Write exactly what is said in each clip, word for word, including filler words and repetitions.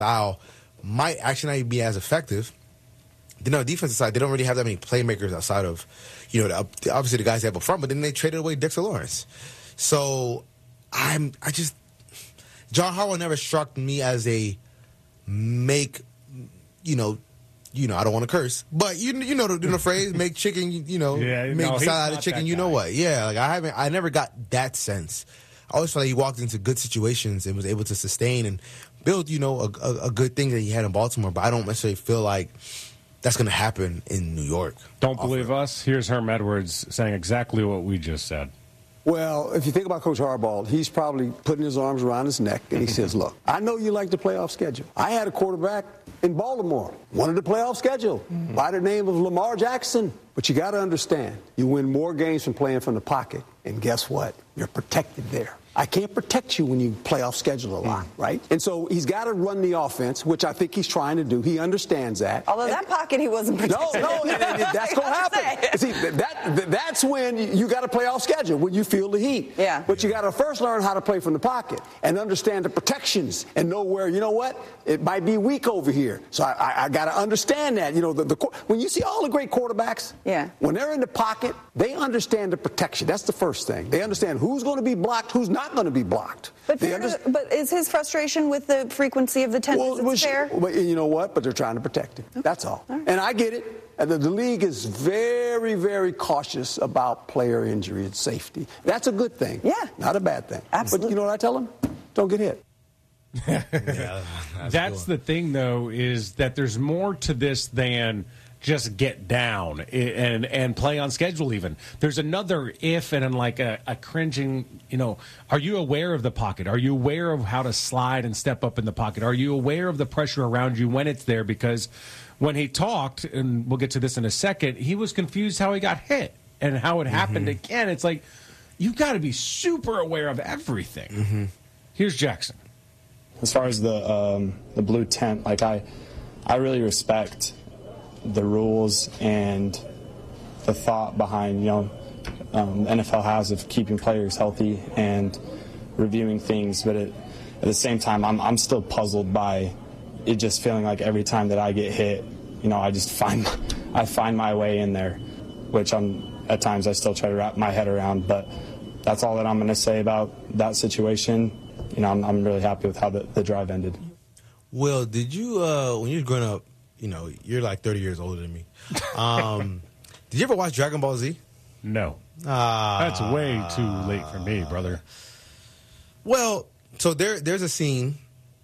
style might actually not be as effective. Then on the defensive side, they don't really have that many playmakers outside of, you know, the, obviously the guys they have up front, but then they traded away Dexter Lawrence. So I'm, I just, John Harbaugh never struck me as a make, you know, you know, I don't want to curse, but you you know the, the phrase, make chicken, you know, yeah, make no, salad out of chicken, you know what? Yeah, like I haven't, I never got that sense. I always felt like he walked into good situations and was able to sustain and build, you know, a, a, a good thing that he had in Baltimore, but I don't necessarily feel like that's going to happen in New York. Don't believe us? Here's Herm Edwards saying exactly what we just said. Well, if you think about Coach Harbaugh, he's probably putting his arms around his neck, and he says, look, I know you like the playoff schedule. I had a quarterback in Baltimore, wanted the playoff schedule mm-hmm. by the name of Lamar Jackson. But you got to understand, you win more games from playing from the pocket, and guess what? You're protected there. I can't protect you when you play off schedule a lot, mm. right? And so he's got to run the offense, which I think he's trying to do. He understands that. Although and, that pocket he wasn't protected. No, no, and, and that's going to happen. See, that, that's when you got to play off schedule, when you feel the heat. Yeah. But you got to first learn how to play from the pocket and understand the protections and know where, you know what, it might be weak over here. So I, I, I got to understand that. You know, the, the when you see all the great quarterbacks, yeah. when they're in the pocket, they understand the protection. That's the first thing. They understand who's going to be blocked, who's not going to be blocked. But, fair to, but is his frustration with the frequency of the tendencies well, fair? Well, you know what? But they're trying to protect him. Okay. That's all. all right. And I get it. And the, the league is very, very cautious about player injury and safety. That's a good thing. Yeah. Not a bad thing. Absolutely. But you know what I tell them? Don't get hit. yeah, that's that's the thing, though, is that there's more to this than just get down and and play on schedule even. There's another if and like a, a cringing, you know, are you aware of the pocket? Are you aware of how to slide and step up in the pocket? Are you aware of the pressure around you when it's there? Because when he talked, and we'll get to this in a second, he was confused how he got hit and how it happened mm-hmm. again. It's like, you've got to be super aware of everything. Mm-hmm. Here's Jackson. As far as the um, the blue tent, like I, I really respect the rules and the thought behind, you know, um, the N F L has of keeping players healthy and reviewing things. But it, at the same time, I'm I'm still puzzled by it just feeling like every time that I get hit, you know, I just find I find my way in there, which I'm at times I still try to wrap my head around. But that's all that I'm going to say about that situation. You know, I'm, I'm really happy with how the, the drive ended. Will, did you, uh, when you were growing up, you know, you're like thirty years older than me. Um, did you ever watch Dragon Ball Z? No. Uh, That's way too late for me, brother. Well, so there, there's a scene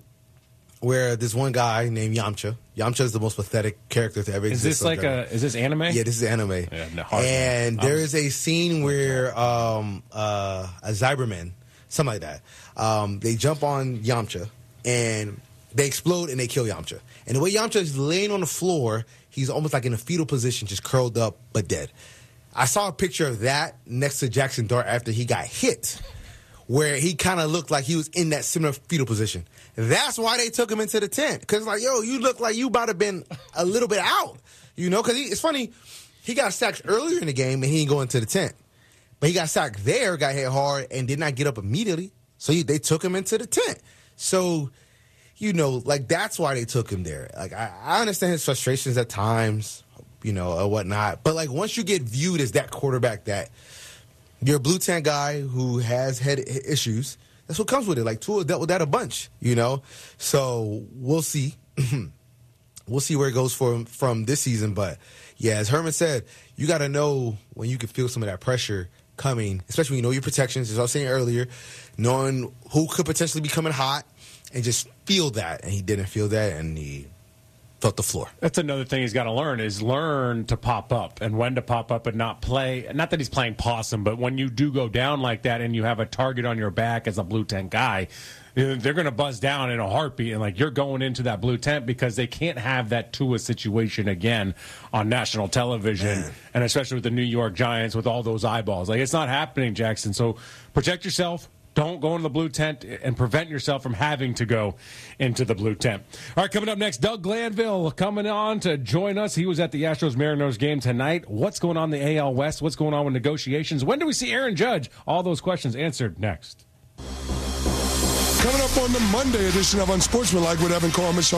where this one guy named Yamcha. Yamcha is the most pathetic character to ever exist. Is this like a, is this anime? Yeah, this is anime. Yeah, no, hard and man. there is a scene where um, uh, a Cyberman, something like that, um, they jump on Yamcha and they explode and they kill Yamcha. And the way Yamcha is laying on the floor, he's almost like in a fetal position, just curled up but dead. I saw a picture of that next to Jackson Dart after he got hit, where he kind of looked like he was in that similar fetal position. That's why they took him into the tent. Because, like, yo, you look like you about to been a little bit out, you know? Because it's funny, he got sacked earlier in the game and he didn't go into the tent. But he got sacked there, got hit hard, and did not get up immediately. So he, they took him into the tent. So, you know, like, that's why they took him there. Like, I, I understand his frustrations at times, you know, or whatnot. But, like, once you get viewed as that quarterback that you're a blue tent guy who has head issues, that's what comes with it. Like, Tua dealt with that a bunch, you know? So we'll see. We'll see where it goes for him from this season. But, yeah, as Herman said, you got to know when you can feel some of that pressure coming, especially when you know your protections, as I was saying earlier, knowing who could potentially be coming hot and just feel that. And he didn't feel that, and he felt the floor. That's another thing he's got to learn is learn to pop up and when to pop up and not play. Not that he's playing possum, but when you do go down like that and you have a target on your back as a blue tent guy, they're going to buzz down in a heartbeat, and like you're going into that blue tent because they can't have that Tua situation again on national television, Man. And especially with the New York Giants with all those eyeballs. Like, it's not happening, Jackson. So protect yourself. Don't go into the blue tent and prevent yourself from having to go into the blue tent. All right, coming up next, Doug Glanville coming on to join us. He was at the Astros-Mariners game tonight. What's going on in the A L West? What's going on with negotiations? When do we see Aaron Judge? All those questions answered next. Coming up on the Monday edition of Unsportsmanlike with Evan Coleman.